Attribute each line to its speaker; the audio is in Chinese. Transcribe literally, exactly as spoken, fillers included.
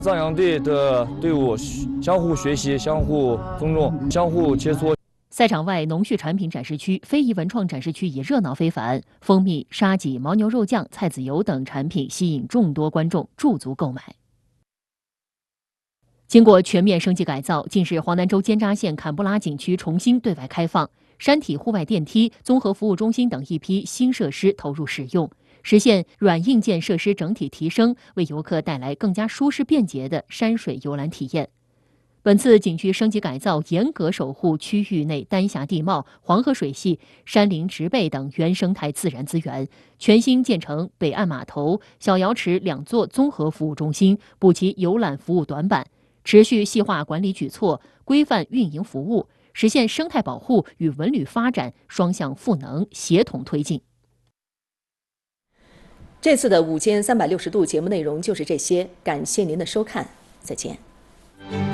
Speaker 1: 藏洋队的队伍相互学习、相互尊重、相互切磋。
Speaker 2: 赛场外，农畜产品展示区、非遗文创展示区也热闹非凡，蜂蜜、沙棘、牦牛肉酱、菜籽油等产品吸引众多观众驻足购买。经过全面升级改造，近日黄南州尖扎县坎布拉景区重新对外开放，山体户外电梯、综合服务中心等一批新设施投入使用，实现软硬件设施整体提升，为游客带来更加舒适便捷的山水游览体验。本次景区升级改造严格守护区域内丹霞地貌、黄河水系、山林植被等原生态自然资源，全新建成北岸码头、小瑶池两座综合服务中心，补齐游览服务短板，持续细化管理举措，规范运营服务，实现生态保护与文旅发展双向赋能、协同推进。
Speaker 3: 这次的午间三百六十度节目内容就是这些，感谢您的收看，再见。